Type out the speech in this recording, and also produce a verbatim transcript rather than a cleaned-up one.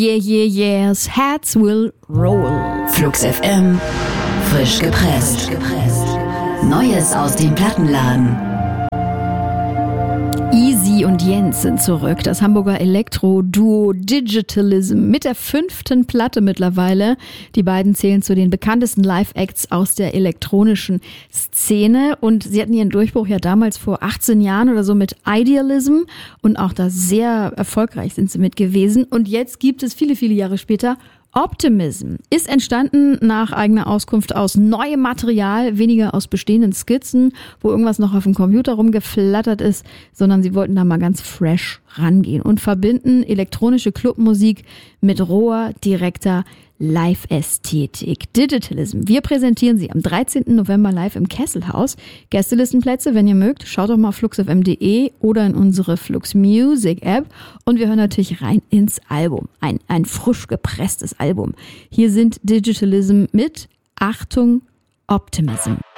Yeah, yeah, yes, heads will roll. Flux F M, frisch gepresst. Neues aus dem Plattenladen. Easy und Jens sind zurück. Das Hamburger Elektro-Duo Digitalism mit der fünften Platte mittlerweile. Die beiden zählen zu den bekanntesten Live-Acts aus der elektronischen Szene. Und sie hatten ihren Durchbruch ja damals vor achtzehn Jahren oder so mit Idealism. Und auch da sehr erfolgreich sind sie mit gewesen. Und jetzt gibt es viele, viele Jahre später Optimism. Ist entstanden nach eigener Auskunft aus neuem Material, weniger aus bestehenden Skizzen, wo irgendwas noch auf dem Computer rumgeflattert ist, sondern sie wollten da mal ganz fresh rangehen und verbinden elektronische Clubmusik mit roher, direkter Live-Ästhetik. Digitalism. Wir präsentieren sie am dreizehnten November live im Kesselhaus. Gästelistenplätze, wenn ihr mögt, schaut doch mal flux f m punkt de oder in unsere Flux Music App. Und wir hören natürlich rein ins Album. Ein, ein frisch gepresstes Album. Hier sind Digitalism mit Achtung, Optimism.